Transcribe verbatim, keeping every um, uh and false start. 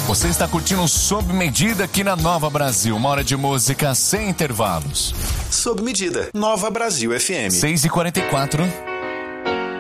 Você está curtindo Sob Medida aqui na Nova Brasil. Uma hora de música sem intervalos. Sob Medida, Nova Brasil F M. seis e quarenta e quatro.